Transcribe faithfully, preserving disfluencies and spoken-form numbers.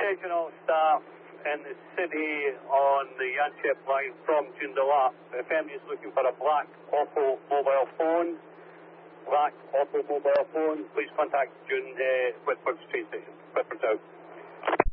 occasional staff in the city on the Yanchep line from Joondalup. If anybody's looking for a black Oppo mobile phone, black Oppo mobile phone, please contact June uh, Whitford train station. Whitford's out.